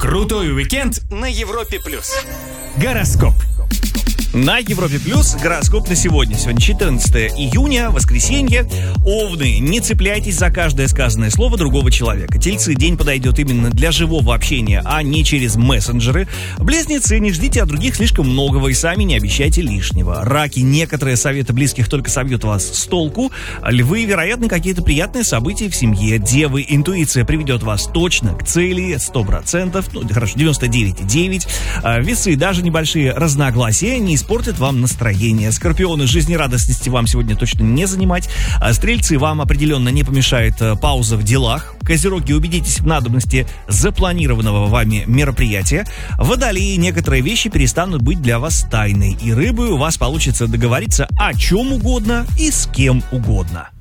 Крутой уикенд на Европе+. Гороскоп. На Европе Плюс гороскоп на сегодня. Сегодня 14 июня, воскресенье. Овны, не цепляйтесь за каждое сказанное слово другого человека. Тельцы, день подойдет именно для живого общения, а не через мессенджеры. Близнецы, не ждите от других слишком многого и сами не обещайте лишнего. Раки, некоторые советы близких только собьют вас с толку. Львы, вероятно, какие-то приятные события в семье. Девы, интуиция приведет вас точно к цели, 100%, ну хорошо, 99,9. Весы, даже небольшие разногласия не испортят вам настроение. Скорпионы, жизнерадостности вам сегодня точно не занимать. Стрельцы, вам определенно не помешает пауза в делах. Козероги, убедитесь в надобности запланированного вами мероприятия. Водолеи, некоторые вещи перестанут быть для вас тайной. И рыбы, у вас получится договориться о чем угодно и с кем угодно.